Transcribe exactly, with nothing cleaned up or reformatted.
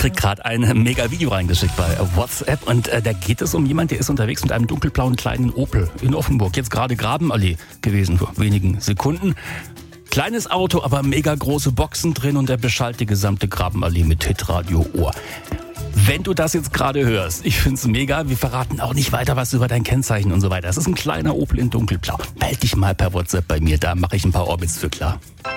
krieg gerade ein mega Video reingeschickt bei WhatsApp und äh, da geht es um jemanden, der ist unterwegs mit einem dunkelblauen kleinen Opel in Offenburg. Jetzt gerade Grabenallee gewesen vor wenigen Sekunden. Kleines Auto, aber mega große Boxen drin und er beschallt die gesamte Grabenallee mit Hitradio Ohr. Wenn du das jetzt gerade hörst, ich find's mega. Wir verraten auch nicht weiter was über dein Kennzeichen und so weiter. Das ist ein kleiner Opel in dunkelblau. Meld dich mal per WhatsApp bei mir, da mache ich ein paar Orbits für klar.